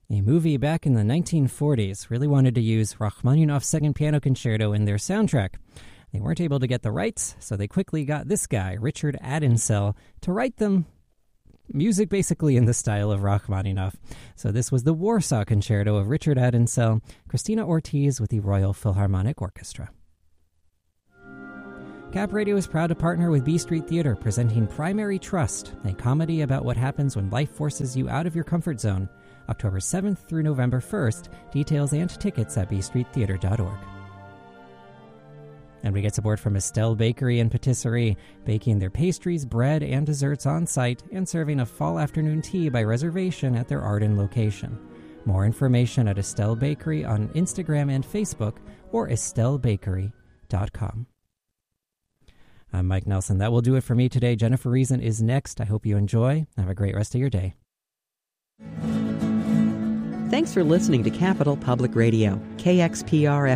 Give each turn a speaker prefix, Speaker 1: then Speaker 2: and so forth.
Speaker 1: A movie back in the 1940s really wanted to use Rachmaninoff's Second Piano Concerto in their soundtrack. They weren't able to get the rights, so they quickly got this guy, Richard Adensel, to write them music basically in the style of Rachmaninoff. So this was the Warsaw Concerto of Richard Adensel, Christina Ortiz with the Royal Philharmonic Orchestra. Cap Radio is proud to partner with B Street Theater, presenting Primary Trust, a comedy about what happens when life forces you out of your comfort zone. October 7th through November 1st. Details and tickets at bstreettheater.org. And we get support from Estelle Bakery and Patisserie, baking their pastries, bread, and desserts on site and serving a fall afternoon tea by reservation at their Arden location. More information at Estelle Bakery on Instagram and Facebook or estellebakery.com. I'm Mike Nelson. That will do it for me today. Jennifer Reason is next. I hope you enjoy. Have a great rest of your day.
Speaker 2: Thanks for listening to Capital Public Radio, KXPR